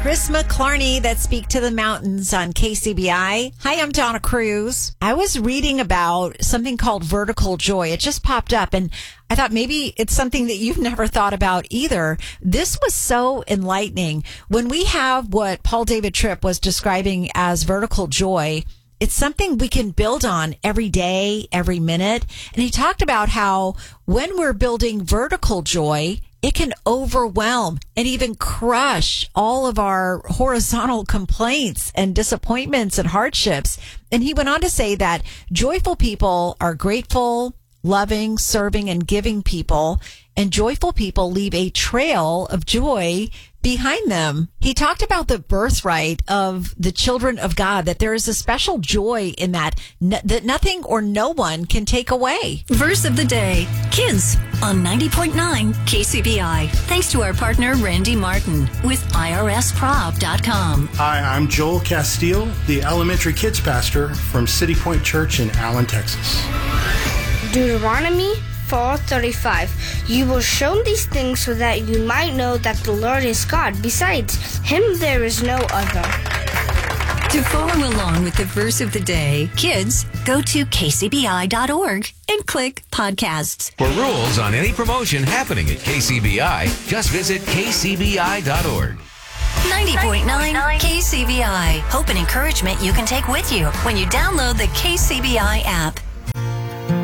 Chris McClarney that Speak to the Mountains on KCBI. Hi, I'm Donna Cruz. I was reading about something called vertical joy. It just popped up and I thought maybe it's something that you've never thought about either. This was so enlightening. When we have what Paul David Tripp was describing as vertical joy, it's something we can build on every day, every minute. And he talked about how when we're building vertical joy, it can overwhelm and even crush all of our horizontal complaints and disappointments and hardships. And he went on to say that joyful people are grateful, loving, serving, and giving people. And joyful people leave a trail of joy behind them. He talked about the birthright of the children of God, that there is a special joy in that, that nothing or no one can take away. Verse of the day, kids on 90.9 KCBI. Thanks to our partner, Randy Martin with IRSProb.com. Hi, I'm Joel Castile, the elementary kids pastor from City Point Church in Allen, Texas. Deuteronomy 4:35. You will show these things so that you might know that the Lord is God. Besides him, there is no other. To follow along with the verse of the day, kids, go to kcbi.org and click podcasts. For rules on any promotion happening at KCBI, just visit kcbi.org. 90.9 KCBI. Hope and encouragement you can take with you when you download the KCBI app.